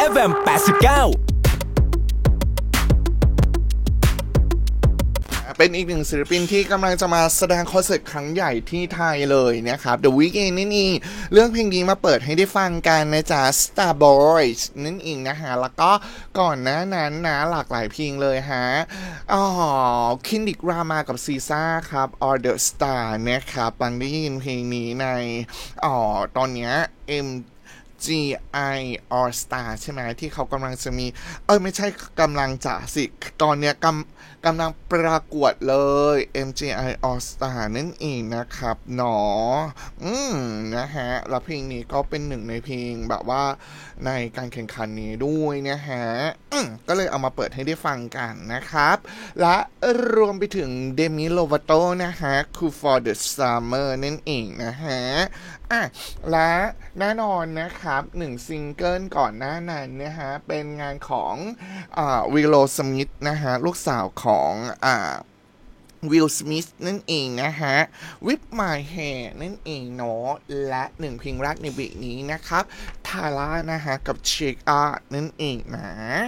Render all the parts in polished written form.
FM 89 เป็นอีกหนึ่งศิลปินที่กำลังจะมาแสดงคอนเสิร์ตครั้งใหญ่ที่ไทยเลยนะครับ The Weeknd นั่นเองเรื่องเพลงนี้มาเปิดให้ได้ฟังกันนะจ๊ะ Star Boys นั่นเองนะฮะแล้วก็ก่อนหน้านั้นนะหลากหลายเพลงเลยฮะKendrick Lamar กับซีซ่าครับ All the Star นะครับบางได้ยินเพลงนี้ในตอนเนี้ยMGI All Star ใช่ไหมที่เขากำลังจะมีไม่ใช่กำลังจะสิตอนเนี้ยกำลังประกวดเลย MGI All Star นั่นเองนะครับหนอนะฮะแล้วเพลงนี้ก็เป็นหนึ่งในเพลงแบบว่าในการแข่งขันนี้ด้วยนะฮะก็เลยเอามาเปิดให้ได้ฟังกันนะครับและรวมไปถึง Demi Lovato นะฮะ Cool for the Summer นั่นเองนะฮะและแน่นอนนะครับ1ซิงเกิลก่อนหน้านั้นนะฮะเป็นงานของWillow Smith นะฮะลูกสาวของWill Smith นั่นเองนะฮะ With My Hair นั่นเองเนาะและ1เพลงแรกในเบรกนี้นะครับทาร่านะฮะกับ Shake Out นั่นเองนะ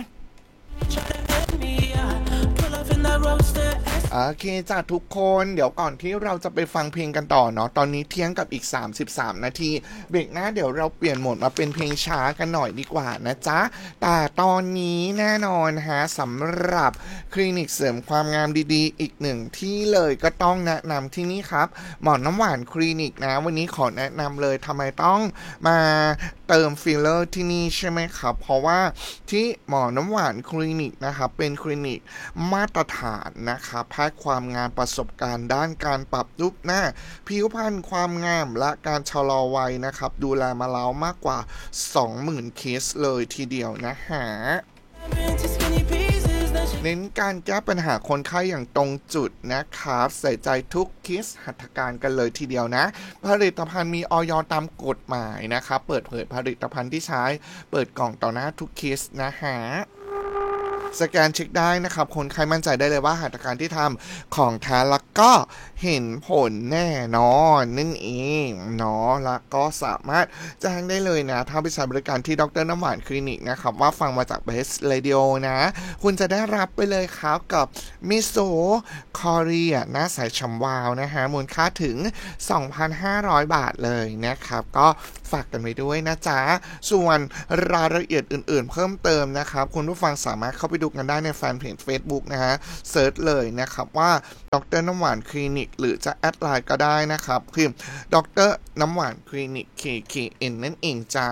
โอเคจ้ะทุกคนเดี๋ยวก่อนที่เราจะไปฟังเพลงกันต่อเนาะตอนนี้เที่ยงกับอีก33นาทีเบรกหน้าเดี๋ยวเราเปลี่ยนโหมดมาเป็นเพลงช้ากันหน่อยดีกว่านะจ๊ะแต่ตอนนี้แน่นอนฮะสำหรับคลินิกเสริมความงามดีๆอีกหนึ่งที่เลยก็ต้องแนะนำที่นี่ครับหมอน้ำหวานคลินิกนะวันนี้ขอแนะนำเลยทำไมต้องมาเติมฟิลเลอร์ที่นี่ใช่ไหมครับเพราะว่าที่หมอน้ำหวานคลินิกนะครับเป็นคลินิกมาตรฐานนะครับแพทย์ความงามประสบการณ์ด้านการปรับรูปหน้าผิวพรรณความงามและการชะลอวัยนะครับดูแลมาแล้วมากกว่า 20,000 เคสเลยทีเดียวนะฮะเน้นการแก้ปัญหาคนไข้อย่างตรงจุดนะครับใส่ใจทุกเคสหัตถการกันเลยทีเดียวนะผลิตภัณฑ์มีอย.ตามกฎหมายนะครับเปิดเผยผลิตภัณฑ์ที่ใช้เปิดกล่องต่อหน้าทุกเคสนะฮะสแกนเช็คได้นะครับคนไข้มั่นใจได้เลยว่าหัตถการที่ทำของแท้แล้วก็เห็นผลแน่นอนนั่นเองเนาะแล้วก็สามารถแจ้งได้เลยนะถ้าไปใช้บริการที่ดร.น้ำหวานคลินิกนะครับว่าฟังมาจาก Best Radio นะคุณจะได้รับไปเลยครับกับมิโซคอเรียหน้าใสฉ่ำวาวนะฮะมูลค่าถึง 2,500 บาทเลยนะครับก็ฝากกันไว้ด้วยนะจ๊ะส่วนรายละเอียดอื่นๆเพิ่มเติมนะครับคุณผู้ฟังสามารถเข้าไปดูกันได้ในแฟนเพจ Facebook นะฮะเซิร์ชเลยนะครับว่าดร.น้ำหวานคลินิกหรือจะแอดไลน์ก็ได้นะครับคือดร.น้ำหวานคลินิก KKN นั่นเองจ้า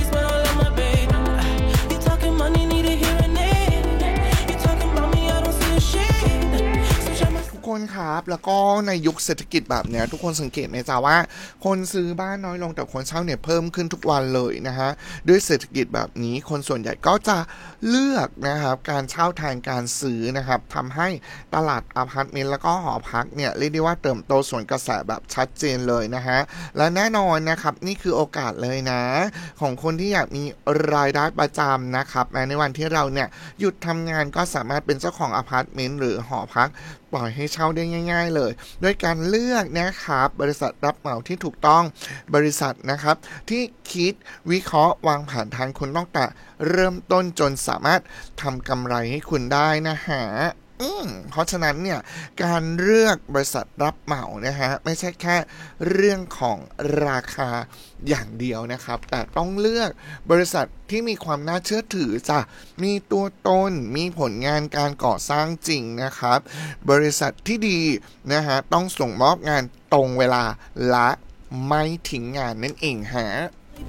ทุกคนครับแล้วก็ในยุคเศรษฐกิจแบบเนี้ยทุกคนสังเกตไหมจ๊ะว่าคนซื้อบ้านน้อยลงแต่คนเช่าเนี่ยเพิ่มขึ้นทุกวันเลยนะฮะด้วยเศรษฐกิจแบบนี้คนส่วนใหญ่ก็จะเลือกนะครับการเช่าแทนการซื้อนะครับทำให้ตลาดอพาร์ตเมนต์แล้วก็หอพักเนี่ยเรียกได้ว่าเติบโตสวนกระแสแบบชัดเจนเลยนะฮะและแน่นอนนะครับนี่คือโอกาสเลยนะของคนที่อยากมีรายได้ประจำนะครับในวันที่เราเนี่ยหยุดทำงานก็สามารถเป็นเจ้าของอพาร์ตเมนต์หรือหอพักปล่อยให้เช่าได้ง่ายๆเลยด้วยการเลือกนะครับบริษัทรับเหมาที่ถูกต้องบริษัทนะครับที่คิดวิเคราะห์วางแผนทางคุณต้องแต่เริ่มต้นจนสามารถทำกำไรให้คุณได้นะฮะเพราะฉะนั้นเนี่ยการเลือกบริษัทรับเหมานะฮะไม่ใช่แค่เรื่องของราคาอย่างเดียวนะครับแต่ต้องเลือกบริษัทที่มีความน่าเชื่อถือจ้ะมีตัวตนมีผลงานการก่อสร้างจริงนะครับบริษัทที่ดีนะฮะต้องส่งมอบงานตรงเวลาและไม่ทิ้งงานนั่นเองฮะ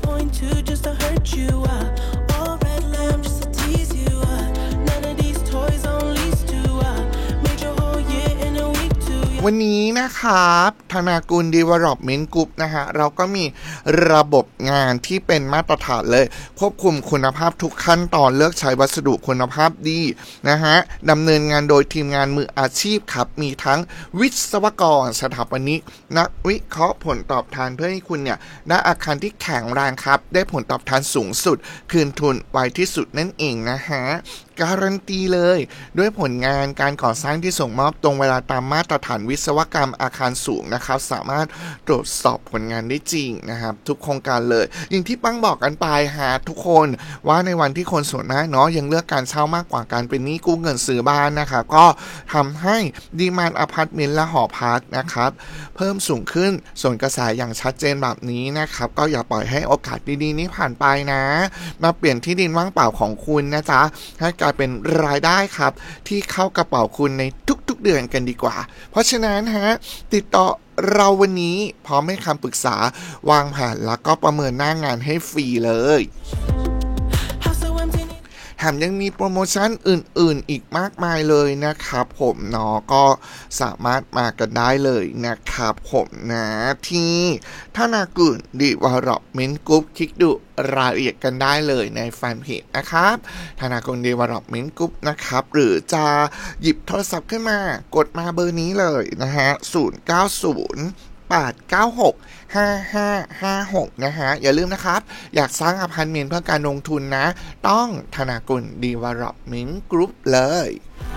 วันนี้นะครับธนากุล Development Group นะฮะเราก็มีระบบงานที่เป็นมาตรฐานเลยควบคุมคุณภาพทุกขั้นตอนเลือกใช้วัสดุคุณภาพดีนะฮะดำเนินงานโดยทีมงานมืออาชีพครับมีทั้งวิศวกรสถาปนิกนักวิเคราะห์ผลตอบแทนเพื่อให้คุณเนี่ยได้อาคารที่แข็งแรงครับได้ผลตอบแทนสูงสุดคืนทุนไวที่สุดนั่นเองนะฮะการันตีเลยด้วยผลงานการก่อสร้างที่ส่งมอบตรงเวลาตามมาตรฐานวิศวกรรมอาคารสูงนะครับสามารถตรวจสอบผลงานได้จริงนะครับทุกโครงการเลยอย่างที่ปังบอกกันไปหาทุกคนว่าในวันที่คนส่วนมากเนาะยังเลือกการเช่ามากกว่าการเป็นหนี้กู้เงินซื้อบ้านนะครับก็ทำให้ดีมานด์อพาร์ตเมนต์และหอพักนะครับเพิ่มสูงขึ้นส่วนกระแสอย่างชัดเจนแบบนี้นะครับก็อย่าปล่อยให้โอกาสดีๆนี้ผ่านไปนะมาเปลี่ยนที่ดินว่างเปล่าของคุณนะจ๊ะให้กลายเป็นรายได้ครับที่เข้ากระเป๋าคุณในทุกๆเดือนกันดีกว่าเพราะฉะนั้นฮะติดต่อเราวันนี้พร้อมให้คำปรึกษาวางแผนแล้วก็ประเมินหน้างานให้ฟรีเลยแถมยังมีโปรโมชั่นอื่นๆอีกมากมายเลยนะครับผมเนาะก็สามารถมากันได้เลยนะครับผมนะที่ธนากุล Development Group คลิกดูรายละเอียดกันได้เลยในแฟนเพจนะครับธนากุล Development Group นะครับหรือจะหยิบโทรศัพท์ขึ้นมากดมาเบอร์นี้เลยนะฮะ0908965556นะฮะอย่าลืมนะครับอยากสร้างอพาร์ตเมนต์เพื่อการลงทุนนะต้องธนากุล Development Group เลย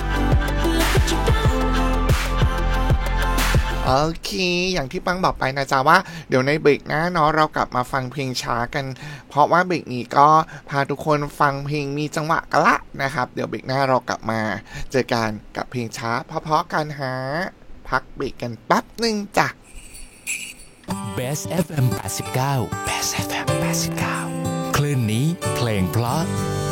โอเคอย่างที่ปังบอกไปนะจ๊ะว่าเดี๋ยวในเบรกหน้าเนาะเรากลับมาฟังเพลงช้ากันเพราะว่าเบรกนี้ก็พาทุกคนฟังเพลงมีจังหวะกันละนะครับเดี๋ยวเบรกหน้าเรากลับมาเจอกันกับเพลงช้าเพราะๆกันฮะพักเบรกกันแป๊บนึงจ้ะ Best FM 89 Best FM 89คลื่นนี้เพลงเพราะ